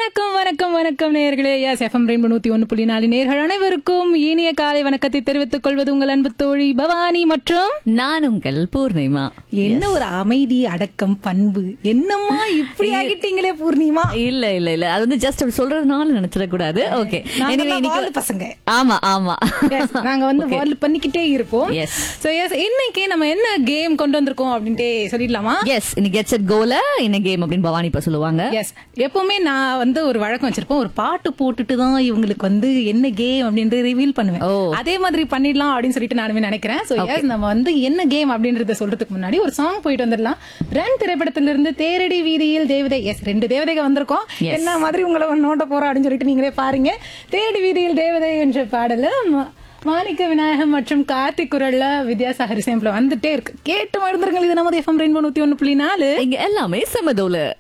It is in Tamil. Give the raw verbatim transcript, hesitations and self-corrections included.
வணக்கம் வணக்கம் வணக்கம் நேயர்களே. எஸ் எஃப்எம் ரெயின்போ நூத்தி ஒன்னு புள்ளி நாலு நேயர்கள் அனைவருக்கும் இனிய காலை வணக்கத்தை தெரிவித்துக் கொள்வது உங்கள் அன்பு தோழி பவானி மற்றும் நான் உங்கள் பூர்ணிமா. என்ன ஒரு அமைதி அடக்கம் பண்பு, என்னம்மா இப்படி ஆகிட்டீங்களே பூர்ணிமா. இல்ல இல்ல இல்ல அது வந்து ஜஸ்ட் சொல்றதுனால நினைச்சிடக்கூடாது. ஓகே, பசங்க ஆமா ஆமா நாங்க வந்து வால் பண்ணிக்கிட்டே இருப்போம். எஸ் சோ எஸ் இன்னைக்கு நம்ம என்ன கேம் கொண்டு வந்திருக்கோம் அப்படின்ட்டு சொல்லிடலாமா? எஸ் இன்னைக்கு கெட்ஸ் இட் கோல என்ன கேம் அப்படின்னு பவானி இப்ப சொல்லுவாங்க. எஸ் எப்பவுமே நான் வந்து ஒரு வழக்கம் வச்சிருப்போம், ஒரு பாட்டு போட்டுட்டு தான் இவங்களுக்கு வந்து என்ன கேம் அப்படின்றது ரிவீல் பண்ணுவேன். அதே மாதிரி பண்ணிடலாம் அப்படின்னு சொல்லிட்டு நானுமே நினைக்கிறேன். சோ எஸ் நம்ம வந்து என்ன கேம் அப்படின்றத சொல்றதுக்கு முன்னாடி ஒரு சாங் போயிட்டு வந்துடலாம். ரன் திரைப்படத்திலிருந்து தேரடி வீதியில் தேவதை. எஸ் ரெண்டு தேவதைகள் வந்திருக்கோம். என்ன மாதிரி உங்களை நோட்ட போறோம் அப்படின்னு சொல்லிட்டு நீங்களே பாருங்க. தேரடி வீதியில் தேவதை என்ற பாடல மாணிக்க விநாயகம் மற்றும் கார்த்திக் குரல்ல வித்யாசாகர் சேம்ப்ல வந்துட்டே இருக்கு. கேட்டு மறந்துருங்க. இது நமது எஃப்எம் ரெயின்போ நூத்தி ஒன்னு புள்ளி நாலு. இங்க எல்லாமே சமதோல.